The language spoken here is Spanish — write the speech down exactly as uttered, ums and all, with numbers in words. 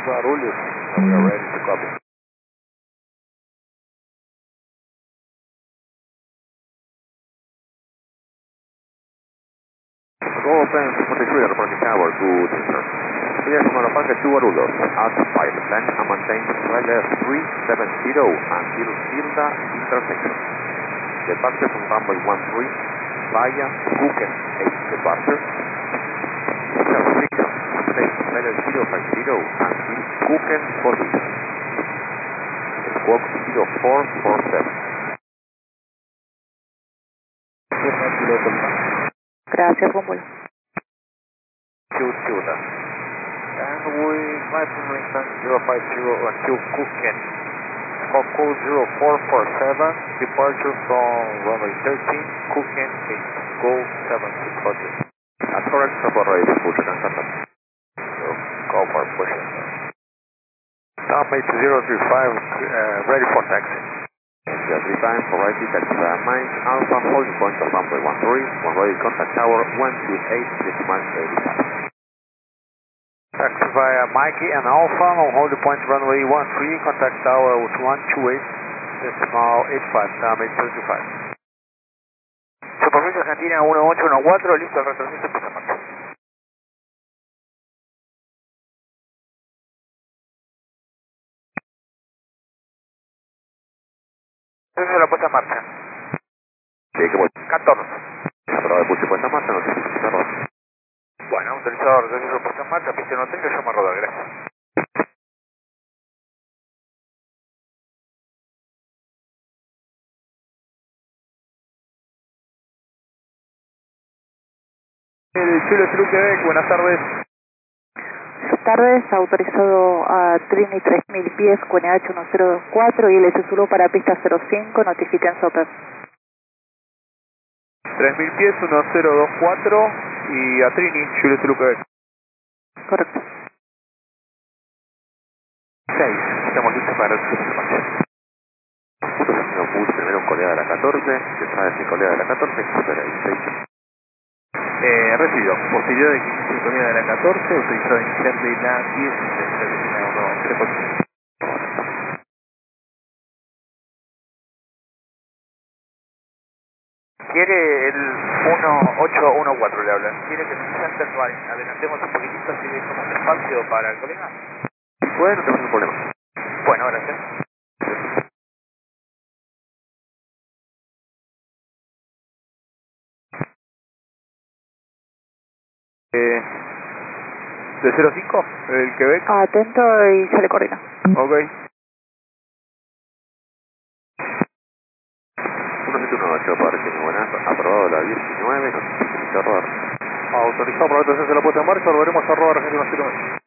Guarulhos, we are ready to copy. Go open two forty-three, reporting tower to Center. Clear from Aeroparque to Guarulhos, out five, land and maintain trailer three seven zero until Hilda intersection. Departure from runway one three via Cooken eight departure. Restriction, maintain trailer zero five zero until Cooken position. Squawk zero four four seven. Gracias, Rómulo. Hilda. And we fly from Lincoln zero five zero until Cooken. Squawk code zero four four seven, departure from runway thirteen, Cooken eight, go seven six forty. At correct support rate, push and contact. So, go for pushing. Tom eight zero three five, uh, ready for taxi. Just in time for right taxi via Mines, Alpha holding point of runway one three, one ready contact tower one two eight, decimal eighty-five. Taxi via Mikey and Alpha on holding point runway one three, contact tower with one two eight, decimal eighty-five, Tom eight zero three five. Superficie Argentina uno ocho uno cuatro, listo el retornito, empieza a marchar. Entonces la puesta en marcha. Sí, que voy. catorce. Aprobado de pulso puesta en marcha, no sé si se cerró. Bueno, autorizador de la puesta en marcha, piste no tenga, llama a rodar, gracias. El Chile True Quebec, buenas tardes. Buenas tardes, autorizado a Trini tres mil pies, Q N H uno cero dos cuatro y L S Zulu para pista cero cinco, notifiquen Soper. tres mil pies, uno cero dos cuatro y a Trini, Chile True Quebec. Correcto. seis, estamos listos para el cruce de marcha. Punto destino bus, primero en Corea de la catorce, detrás de Corea de la catorce, cruce de la dieciséis. Eh, recibido, posibilidad de que sintonía de la catorce, autorizado a iniciar de la dieciséis, termina uno cero cuatro. Quiere el uno ocho uno cuatro, le hablan. Quiere que en el center line adelantemos un poquitito, así dejamos espacio para el colega. Bueno, no tengo ningún problema. Bueno, gracias. Eh, ¿De cero cinco? ¿El Quebec? Atento y se le coordina. Ok. uno siete uno ocho para que me buenas, aprobado la diecinueve, no sé si se rodar. Autorizado para la entonces de la puesta en marcha, volveremos a rodar Argentina cero.